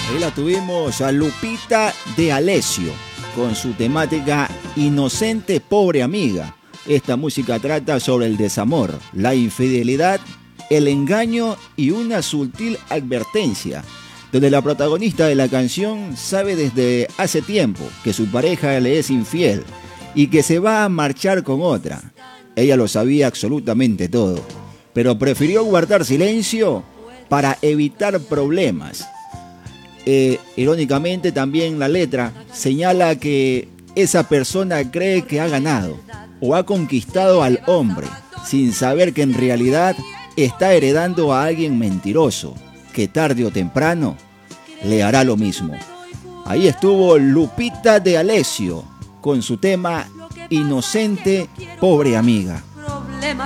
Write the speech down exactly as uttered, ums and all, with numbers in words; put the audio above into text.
Ahí la tuvimos a Lupita D'Alessio con su temática Inocente Pobre Amiga. Esta música trata sobre el desamor, la infidelidad, el engaño y una sutil advertencia, donde la protagonista de la canción sabe desde hace tiempo que su pareja le es infiel y que se va a marchar con otra. Ella lo sabía absolutamente todo, pero prefirió guardar silencio para evitar problemas. Eh, irónicamente también la letra señala que esa persona cree que ha ganado o ha conquistado al hombre sin saber que en realidad está heredando a alguien mentiroso que tarde o temprano le hará lo mismo. Ahí estuvo Lupita D'Alessio con su tema Inocente Pobre Amiga.